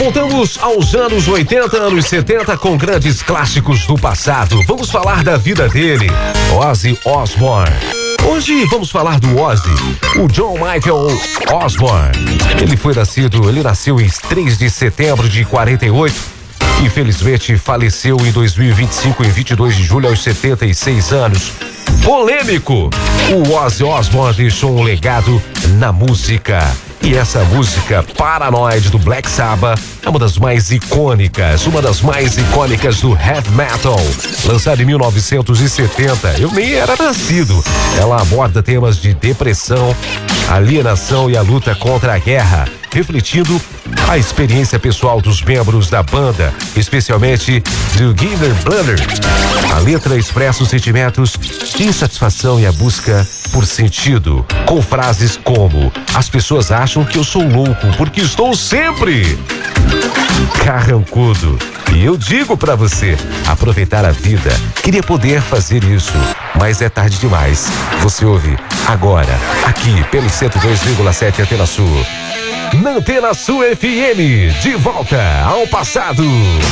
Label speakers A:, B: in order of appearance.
A: Voltamos aos anos 80, anos 70 com grandes clássicos do passado. Vamos falar da vida dele, Ozzy Osbourne. Hoje vamos falar do Ozzy, o John Michael Osbourne. Ele nasceu em 3 de setembro de 48. Infelizmente faleceu em 2025, em 22 de julho, aos 76 anos. Polêmico! O Ozzy Osbourne deixou um legado na música. E essa música, Paranoid, do Black Sabbath, é uma das mais icônicas do heavy metal. Lançada em 1970, eu nem era nascido. Ela aborda temas de depressão, alienação e a luta contra a guerra, refletindo a experiência pessoal dos membros da banda, especialmente do Gilder Blunder. A letra expressa os sentimentos de insatisfação e a busca por sentido, com frases como: as pessoas acham que eu sou louco porque estou sempre carrancudo. E eu digo pra você, aproveitar a vida. Queria poder fazer isso, mas é tarde demais. Você ouve agora, aqui pelo 102,7 Antena Sul. Na Antena Sul FM, de volta ao passado.